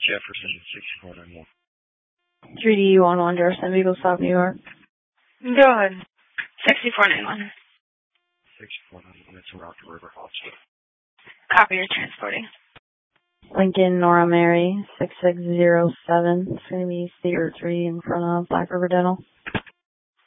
Jefferson, 6491. 3D11, Jefferson, Beagle, South New York. Go ahead. 6491. 6491, it's a route to River Falls. Copy, you're transporting. Lincoln, Nora Mary, 6607. It's going to be Theater 3 in front of Black River Dental.